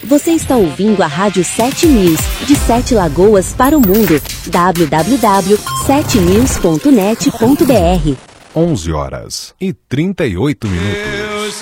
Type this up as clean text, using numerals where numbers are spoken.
Você está ouvindo a Rádio 7 News, de 7 Lagoas para o mundo. www.7news.net.br 11h38.